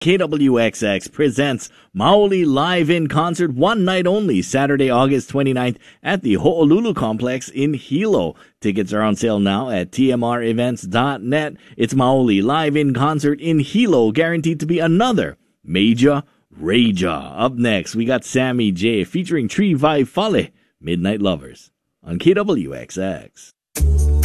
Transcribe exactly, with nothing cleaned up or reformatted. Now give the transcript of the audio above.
K W X X presents Maoli live in concert one night only, Saturday, August twenty-ninth at the Ho'olulu Complex in Hilo. Tickets are on sale now at T M R events dot net. It's Maoli live in concert in Hilo, guaranteed to be another major rager. Up next, we got Sammy J featuring Tree Vai Fale, Midnight Lovers on K W X X.